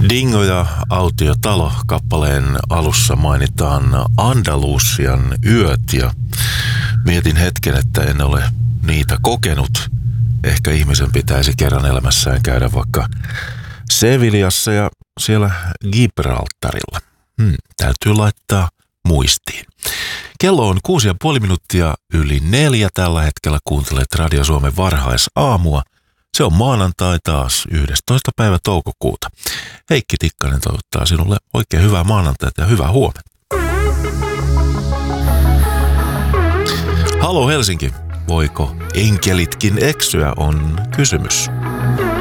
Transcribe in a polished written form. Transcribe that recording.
Dingo ja Autiotalo kappaleen alussa mainitaan Andalusian yöt ja mietin hetken, että en ole niitä kokenut. Ehkä ihmisen pitäisi kerran elämässään käydä vaikka Sevillassa ja siellä Gibraltarilla. Täytyy laittaa muistiin. Kello on 6,5 tällä hetkellä. Kuuntelet Radio Suomen varhaisaamua. Se on maanantai taas 11. päivä toukokuuta. Heikki Tikkanen toivottaa sinulle oikein hyvää maanantaita ja hyvää huomenta. Halo Helsinki, voiko enkelitkin eksyä on kysymys.